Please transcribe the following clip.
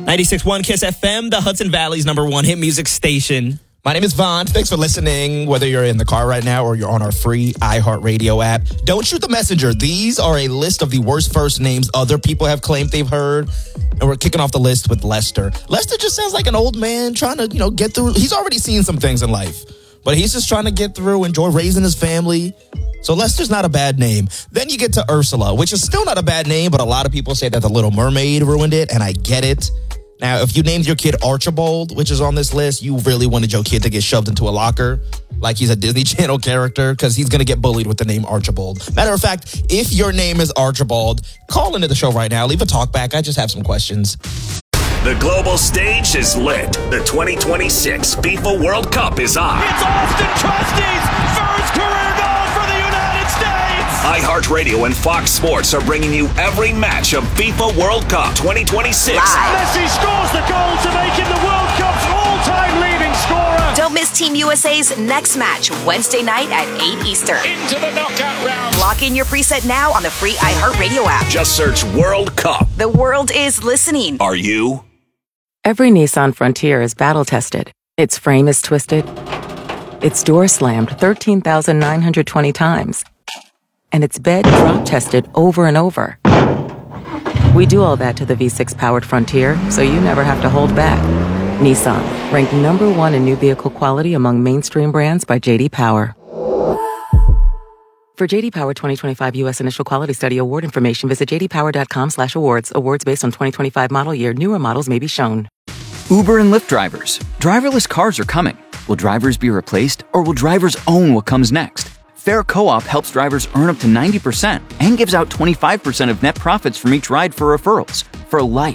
96.1 Kiss FM, the Hudson Valley's #1 hit music station. My name is Vaughn. Thanks for listening, whether you're in the car right now or you're on our free iHeartRadio app. Don't shoot the messenger. These are a list of the worst first names other people have claimed they've heard. And we're kicking off the list with Lester. Lester just sounds like an old man trying to, get through. He's already seen some things in life, but he's just trying to get through, enjoy raising his family. So Lester's not a bad name. Then you get to Ursula, which is still not a bad name, but a lot of people say that The Little Mermaid ruined it, and I get it. Now, if you named your kid Archibald, which is on this list, you really wanted your kid to get shoved into a locker like he's a Disney Channel character, because he's going to get bullied with the name Archibald. Matter of fact, if your name is Archibald, call into the show right now. Leave a talk back. I just have some questions. The global stage is lit. The 2026 FIFA World Cup is on. It's Austin Trusty's first career goal for the United States! iHeartRadio and Fox Sports are bringing you every match of FIFA World Cup 2026. Messi scores the goal to make him the World Cup's all-time leading scorer. Don't miss Team USA's next match, Wednesday night at 8 Eastern. Into the knockout round. Lock in your preset now on the free iHeartRadio app. Just search World Cup. The world is listening. Are you? Every Nissan Frontier is battle-tested. Its frame is twisted. Its door slammed 13,920 times. And its bed drop-tested over and over. We do all that to the V6-powered Frontier, so you never have to hold back. Nissan, ranked #1 in new vehicle quality among mainstream brands by J.D. Power. For J.D. Power 2025 U.S. Initial Quality Study Award information, visit jdpower.com/awards. Awards based on 2025 model year. Newer models may be shown. Uber and Lyft drivers. Driverless cars are coming. Will drivers be replaced, or will drivers own what comes next? Fair Co-op helps drivers earn up to 90% and gives out 25% of net profits from each ride for referrals for life.